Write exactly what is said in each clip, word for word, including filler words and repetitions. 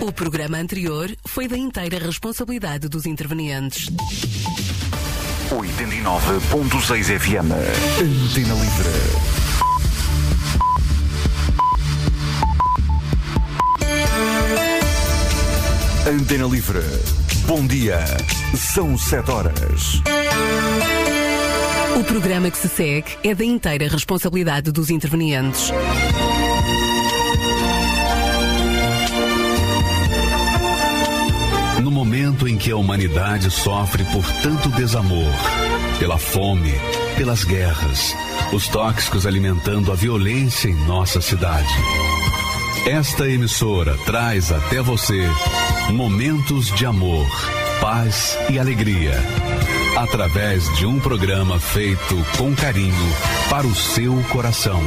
O programa anterior foi da inteira responsabilidade dos intervenientes. oitenta e nove ponto seis F M. Antena Livre. Antena Livre. Bom dia. São sete horas. O programa que se segue é da inteira responsabilidade dos intervenientes. No momento em que a humanidade sofre por tanto desamor, pela fome, pelas guerras, os tóxicos alimentando a violência em nossa cidade, esta emissora traz até você momentos de amor, paz e alegria, através de um programa feito com carinho para o seu coração.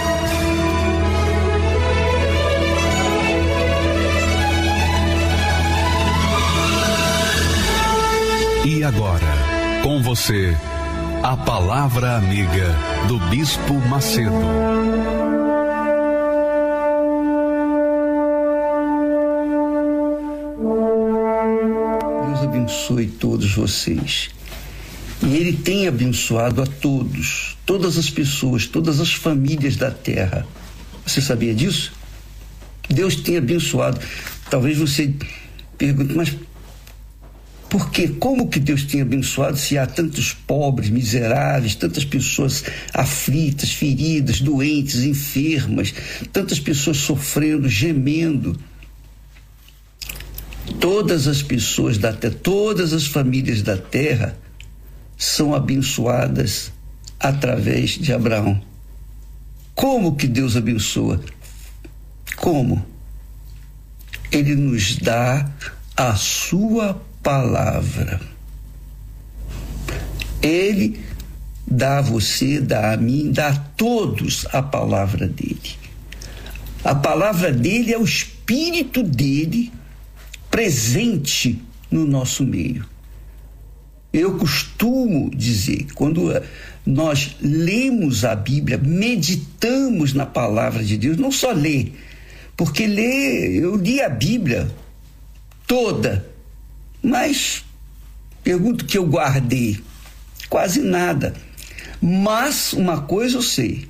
E agora, com você, a palavra amiga do Bispo Macedo. Deus abençoe todos vocês. E Ele tem abençoado a todos, todas as pessoas, todas as famílias da terra. Você sabia disso? Deus tem abençoado. Talvez você pergunte, mas por quê? Como que Deus tem abençoado se há tantos pobres, miseráveis, tantas pessoas aflitas, feridas, doentes, enfermas, tantas pessoas sofrendo, gemendo? Todas as pessoas da terra, todas as famílias da terra são abençoadas através de Abraão. Como que Deus abençoa? Como? Ele nos dá a sua palavra. Ele dá a você, dá a mim, dá a todos a palavra dele. A palavra dele é o Espírito dele presente no nosso meio. Eu costumo dizer, quando nós lemos a Bíblia, meditamos na palavra de Deus, não só ler, porque ler, eu li a Bíblia toda, mas pergunto que eu guardei, quase nada. Mas uma coisa eu sei,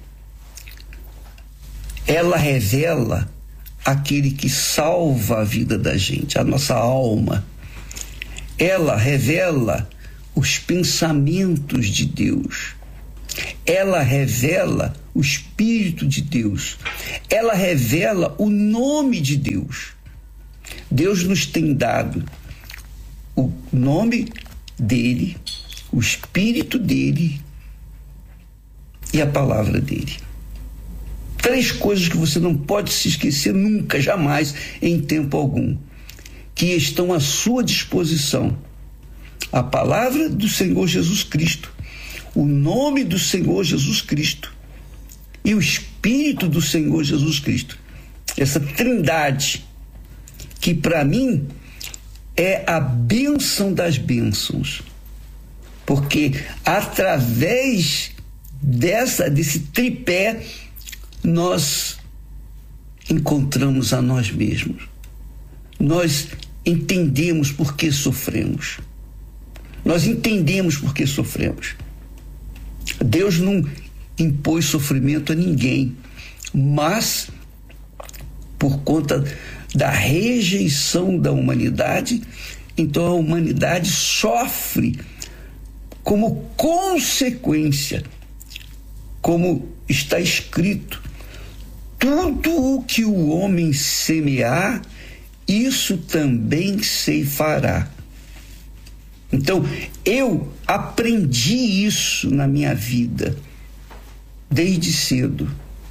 ela revela aquele que salva a vida da gente, a nossa alma. Ela revela os pensamentos de Deus. Ela revela o Espírito de Deus. Ela revela o nome de Deus. Deus nos tem dado o nome dele, o Espírito dele e a palavra dele. Três coisas que você não pode se esquecer nunca, jamais, em tempo algum, que estão à sua disposição. A palavra do Senhor Jesus Cristo, o nome do Senhor Jesus Cristo e o Espírito do Senhor Jesus Cristo. Essa trindade que para mim é a bênção das bênçãos, porque através dessa, desse tripé nós encontramos a nós mesmos, nós entendemos por que sofremos, nós entendemos por que sofremos. Deus não impôs sofrimento a ninguém, mas por conta da rejeição da humanidade, então a humanidade sofre como consequência, como está escrito: tudo o que o homem semear, isso também ceifará. Então, eu aprendi isso na minha vida desde cedo,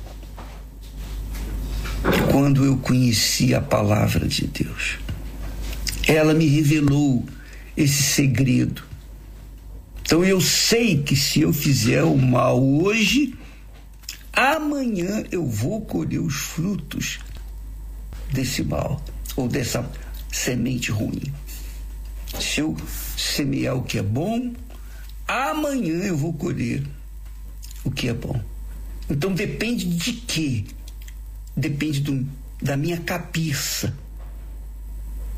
quando eu conheci a palavra de Deus. Ela me revelou esse segredo. Então eu sei que se eu fizer o mal hoje, amanhã eu vou colher os frutos desse mal, ou dessa semente ruim. Se eu semear o que é bom, amanhã eu vou colher o que é bom. Então depende de quê? Depende do, da minha cabeça.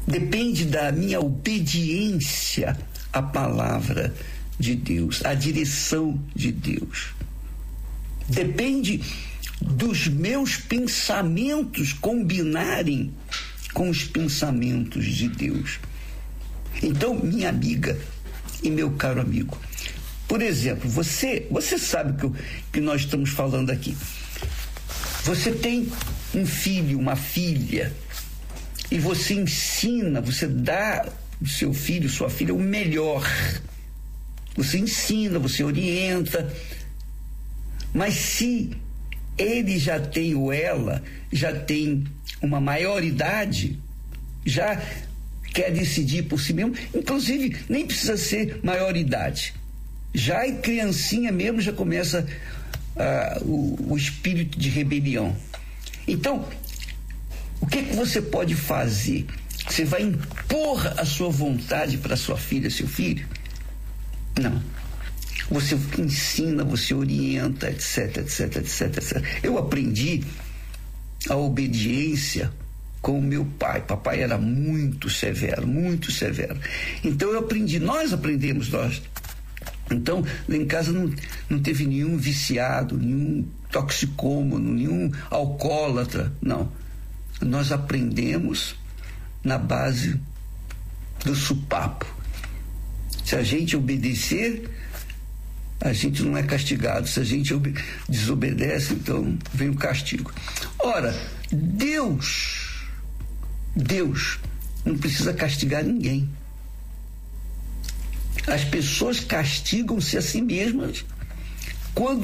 depende da minha obediência à palavra de Deus, à direção de Deus. Depende dos meus pensamentos combinarem com os pensamentos de Deus. Então, minha amiga e meu caro amigo, por exemplo, você, você sabe que, eu, que nós estamos falando aqui. Você tem um filho, uma filha, e você ensina, você dá ao seu filho, sua filha, o melhor. Você ensina, você orienta, mas se ele já tem, ou ela já tem uma maioridade, já quer decidir por si mesmo, inclusive nem precisa ser maioridade, já em criancinha mesmo já começa uh, o, o espírito de rebelião. Então, o que que você pode fazer? Você vai impor a sua vontade para sua filha, seu filho? Não. Você ensina, você orienta, etc, etc, etc, etcétera. Eu aprendi a obediência com o meu pai. Papai era muito severo, muito severo. Então eu aprendi, nós aprendemos, nós. Então, lá em casa não, não teve nenhum viciado, nenhum toxicômano, nenhum alcoólatra, não. Nós aprendemos na base do supapo. Se a gente obedecer, a gente não é castigado. Se a gente ob- desobedece, então vem o castigo. Ora, Deus, Deus não precisa castigar ninguém. As pessoas castigam-se a si mesmas quando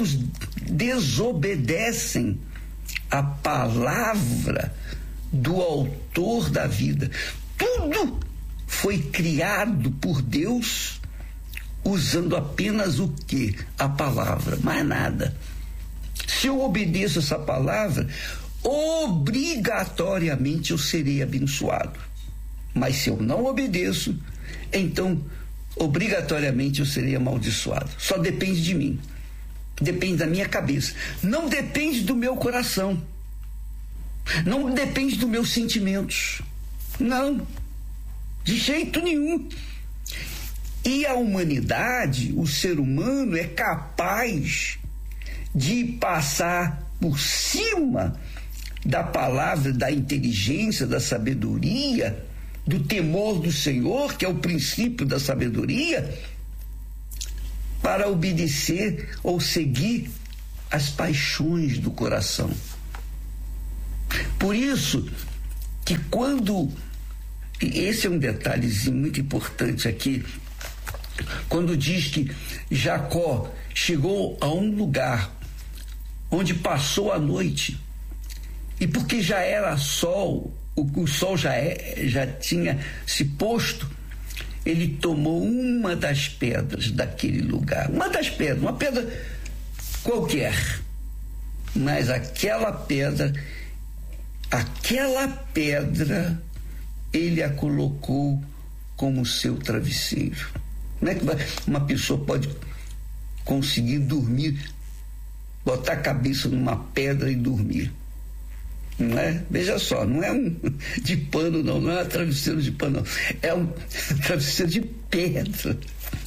desobedecem a palavra do autor da vida. Tudo foi criado por Deus usando apenas o quê? A palavra, mais nada. Se eu obedeço essa palavra, obrigatoriamente eu serei abençoado. Mas se eu não obedeço, então obrigatoriamente eu serei amaldiçoado. Só depende de mim. Depende da minha cabeça. Não depende do meu coração. Não depende dos meus sentimentos. Não. De jeito nenhum. E a humanidade, o ser humano, é capaz de passar por cima da palavra, da inteligência, da sabedoria, do temor do Senhor, que é o princípio da sabedoria, para obedecer ou seguir as paixões do coração. Por isso que quando, e esse é um detalhezinho muito importante aqui, quando diz que Jacó chegou a um lugar onde passou a noite, e porque já era sol, o, o sol já, é, já tinha se posto, ele tomou uma das pedras daquele lugar, uma das pedras, uma pedra qualquer, mas aquela pedra, aquela pedra, ele a colocou como seu travesseiro. Como é que uma pessoa pode conseguir dormir, botar a cabeça numa pedra e dormir? Não é? Veja só, não é um de pano, não, não é um travesseiro de pano, não. É um travesseiro de pedra.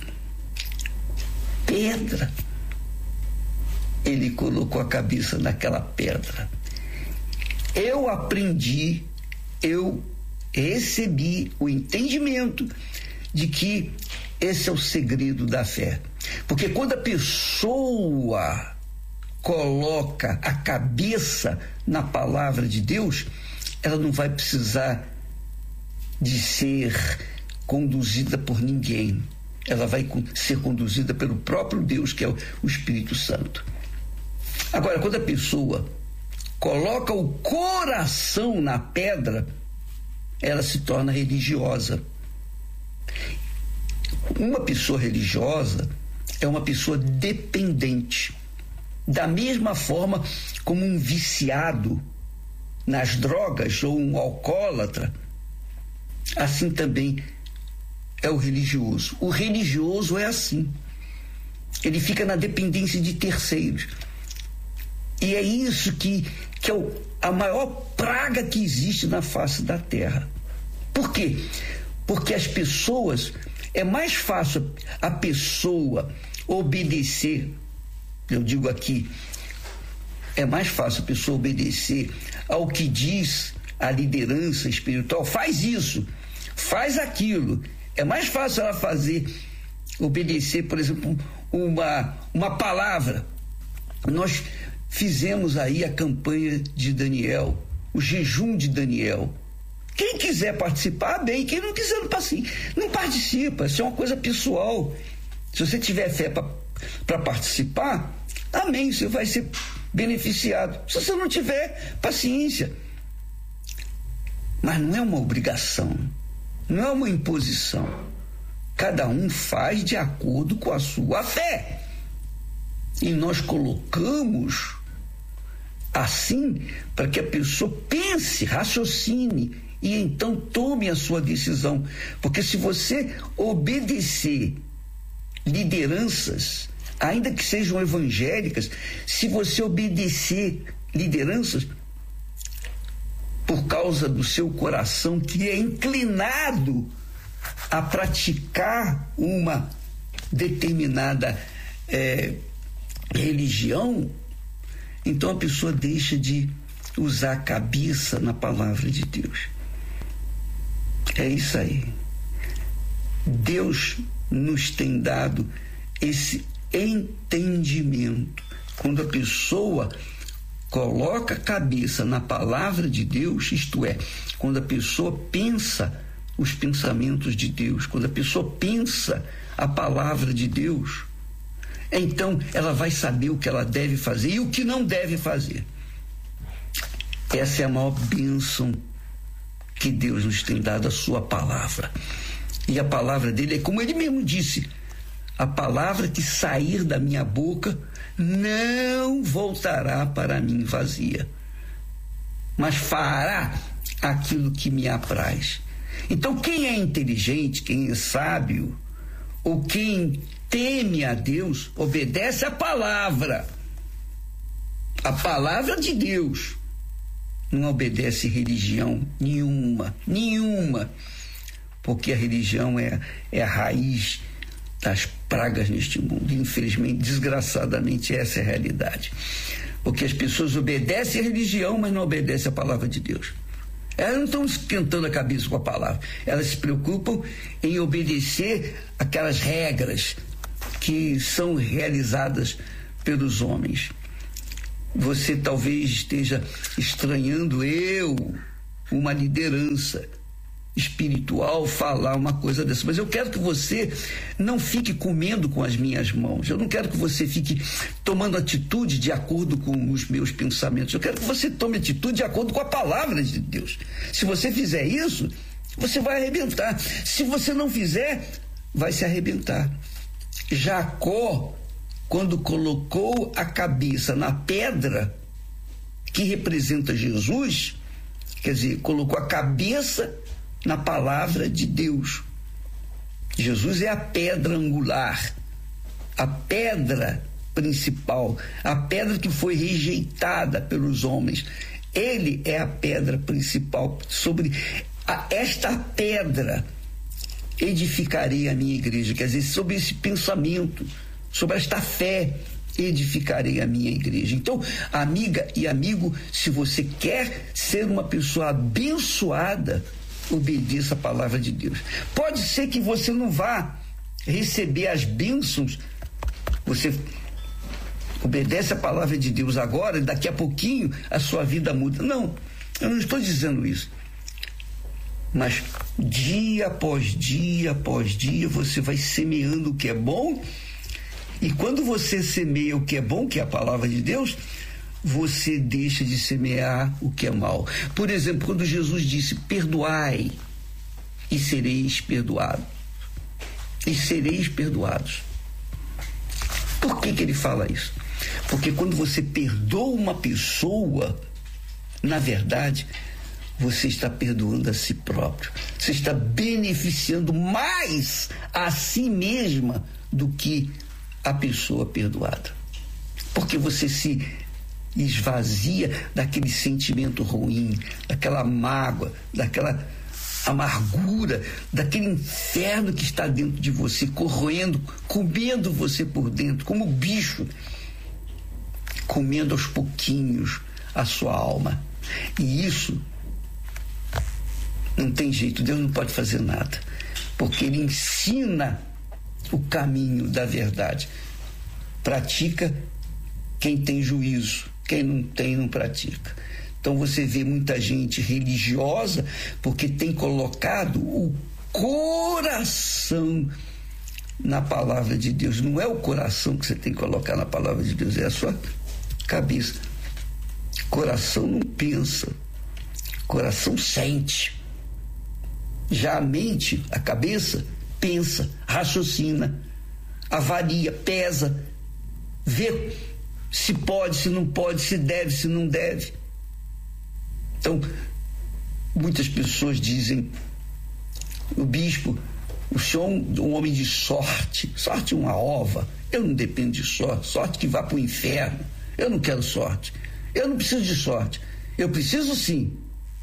Pedra. Ele colocou a cabeça naquela pedra. Eu aprendi, eu recebi o entendimento de que esse é o segredo da fé. Porque quando a pessoa coloca a cabeça na palavra de Deus, ela não vai precisar de ser conduzida por ninguém. Ela vai ser conduzida pelo próprio Deus, que é o Espírito Santo. Agora, quando a pessoa coloca o coração na pedra, ela se torna religiosa. Uma pessoa religiosa é uma pessoa dependente. Da mesma forma como um viciado nas drogas ou um alcoólatra, assim também é o religioso. O religioso é assim. Ele fica na dependência de terceiros. E é isso que, que é o, a maior praga que existe na face da terra. Por quê? Porque as pessoas, é mais fácil a pessoa obedecer, eu digo aqui, é mais fácil a pessoa obedecer ao que diz a liderança espiritual, faz isso, faz aquilo. É mais fácil ela fazer, obedecer, por exemplo, uma, uma palavra. Nós fizemos aí a campanha de Daniel, o jejum de Daniel. Quem quiser participar, bem. Quem não quiser, não participa. Não participa, isso é uma coisa pessoal. Se você tiver fé para participar, amém, você vai ser beneficiado. Se você não tiver, paciência. Mas não é uma obrigação, não é uma imposição. Cada um faz de acordo com a sua fé. E nós colocamos assim para que a pessoa pense, raciocine e então tome a sua decisão. Porque se você obedecer lideranças, ainda que sejam evangélicas, se você obedecer lideranças por causa do seu coração que é inclinado a praticar uma determinada é, religião, então a pessoa deixa de usar a cabeça na palavra de Deus. É isso aí. Deus nos tem dado esse entendimento. Quando a pessoa coloca a cabeça na palavra de Deus, isto é, quando a pessoa pensa os pensamentos de Deus, quando a pessoa pensa a palavra de Deus, então ela vai saber o que ela deve fazer e o que não deve fazer. Essa é a maior bênção que Deus nos tem dado, a sua palavra. E a palavra dele é como ele mesmo disse: a palavra que sair da minha boca não voltará para mim vazia, mas fará aquilo que me apraz. Então, quem é inteligente, quem é sábio, ou quem teme a Deus, obedece a palavra, a palavra de Deus. Não obedece religião nenhuma, nenhuma, porque a religião é, é a raiz das pragas neste mundo. Infelizmente, desgraçadamente, essa é a realidade. Porque as pessoas obedecem a religião, mas não obedecem a palavra de Deus. Elas não estão esquentando a cabeça com a palavra. Elas se preocupam em obedecer aquelas regras que são realizadas pelos homens. Você talvez esteja estranhando eu, uma liderança espiritual, falar uma coisa dessa, mas eu quero que você não fique comendo com as minhas mãos. Eu não quero que você fique tomando atitude de acordo com os meus pensamentos. Eu quero que você tome atitude de acordo com a palavra de Deus. Se você fizer isso, você vai arrebentar. Se você não fizer, vai se arrebentar. Jacó, quando colocou a cabeça na pedra que representa Jesus, quer dizer, colocou a cabeça na palavra de Deus. Jesus é a pedra angular, a pedra principal, a pedra que foi rejeitada pelos homens. Ele é a pedra principal. Sobre a, esta pedra edificarei a minha igreja. Quer dizer, sobre esse pensamento, sobre esta fé, edificarei a minha igreja. Então, amiga e amigo, se você quer ser uma pessoa abençoada, obedeça a palavra de Deus. Pode ser que você não vá receber as bênçãos, você obedece a palavra de Deus agora e daqui a pouquinho a sua vida muda. Não, eu não estou dizendo isso. Mas dia após dia após dia você vai semeando o que é bom, e quando você semeia o que é bom, que é a palavra de Deus, você deixa de semear o que é mal. Por exemplo, quando Jesus disse: perdoai e sereis perdoados, e sereis perdoados. Por que que ele fala isso? Porque quando você perdoa uma pessoa, na verdade, você está perdoando a si próprio. Você está beneficiando mais a si mesma do que a pessoa perdoada. Porque você se esvazia daquele sentimento ruim, daquela mágoa, daquela amargura, daquele inferno que está dentro de você, corroendo, comendo você por dentro, como bicho, comendo aos pouquinhos a sua alma. E isso não tem jeito, Deus não pode fazer nada, porque Ele ensina o caminho da verdade. Pratica quem tem juízo, quem não tem não pratica. Então você vê muita gente religiosa porque tem colocado o coração na palavra de Deus. Não é o coração que você tem que colocar na palavra de Deus, é a sua cabeça. Coração não pensa, coração sente. Já a mente, a cabeça, pensa, raciocina, avalia, pesa, vê se pode, se não pode, se deve, se não deve. Então, muitas pessoas dizem: o bispo, o senhor é um, um homem de sorte, sorte é uma ova, eu não dependo de sorte, sorte que vá para o inferno, eu não quero sorte, eu não preciso de sorte, eu preciso sim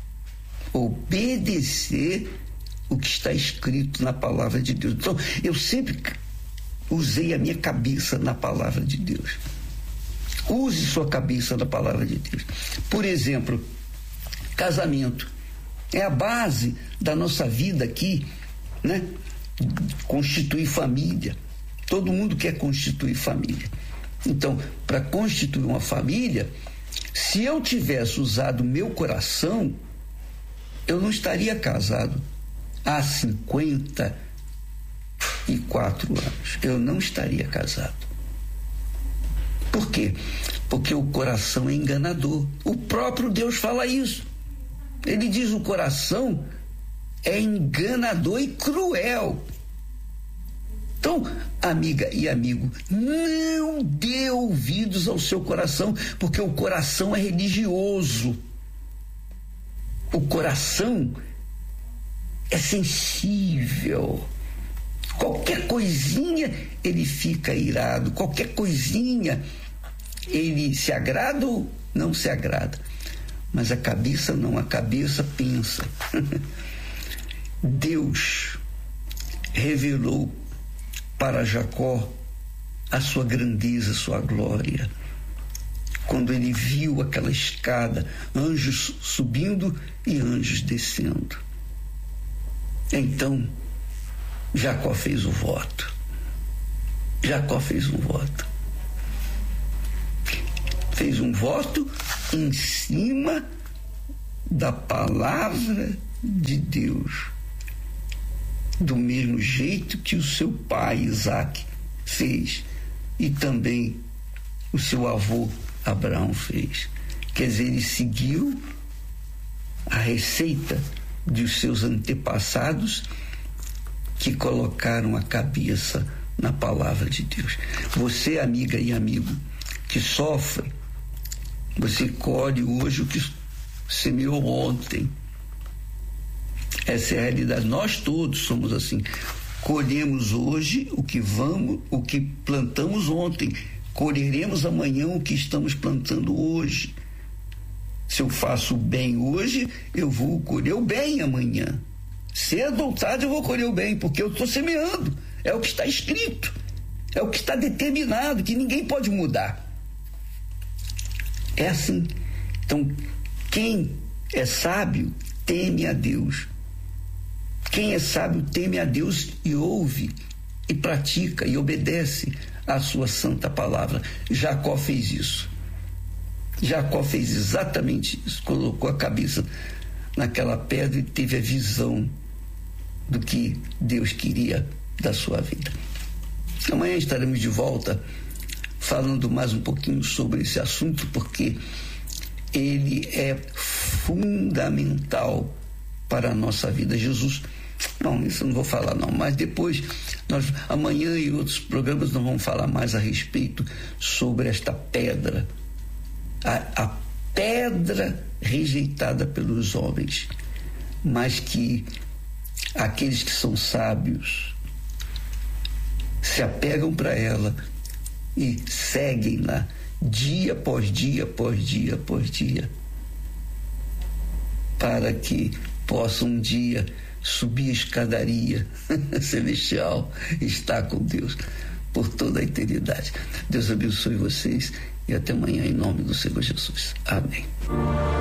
obedecer o que está escrito na palavra de Deus. Então, eu sempre usei a minha cabeça na palavra de Deus. Use sua cabeça na palavra de Deus. Por exemplo, casamento é a base da nossa vida aqui, né? Constituir família. Todo mundo quer constituir família. Então, para constituir uma família, se eu tivesse usado meu coração, eu não estaria casado há cinquenta e quatro anos. Eu não estaria casado. Por quê? Porque o coração é enganador. O próprio Deus fala isso. Ele diz: o coração é enganador e cruel. Então, amiga e amigo, não dê ouvidos ao seu coração, porque o coração é religioso. O coração é sensível. Qualquer coisinha ele fica irado, qualquer coisinha ele se agrada ou não se agrada. Mas a cabeça não, a cabeça pensa. Deus revelou para Jacó a sua grandeza, a sua glória, quando ele viu aquela escada, anjos subindo e anjos descendo. Então Jacó fez o voto. Jacó fez um voto. Fez um voto em cima da palavra de Deus, do mesmo jeito que o seu pai Isaac fez e também o seu avô Abraão fez. Quer dizer, ele seguiu a receita dos seus antepassados, que colocaram a cabeça na palavra de Deus. Você, amiga e amigo, que sofre, você colhe hoje o que semeou ontem. Essa é a realidade. Nós todos somos assim. Colhemos hoje o que vamos, o que plantamos ontem. Colheremos amanhã o que estamos plantando hoje. Se eu faço o bem hoje, eu vou colher o bem amanhã. Cedo ou tarde eu vou colher o bem, porque eu estou semeando. É o que está escrito. É o que está determinado, que ninguém pode mudar. É assim. Então, quem é sábio teme a Deus. Quem é sábio teme a Deus e ouve, e pratica, e obedece à sua santa palavra. Jacó fez isso. Jacó fez exatamente isso. Colocou a cabeça naquela pedra e teve a visão do que Deus queria da sua vida. Amanhã estaremos de volta falando mais um pouquinho sobre esse assunto, porque ele é fundamental para a nossa vida. Jesus, não, isso eu não vou falar não, mas depois, nós, amanhã e outros programas, nós vamos falar mais a respeito sobre esta pedra, a, a pedra rejeitada pelos homens, mas que aqueles que são sábios se apegam para ela e seguem-la dia após dia, após dia, após dia, para que possa um dia subir a escadaria celestial e estar com Deus por toda a eternidade. Deus abençoe vocês e até amanhã, em nome do Senhor Jesus. Amém.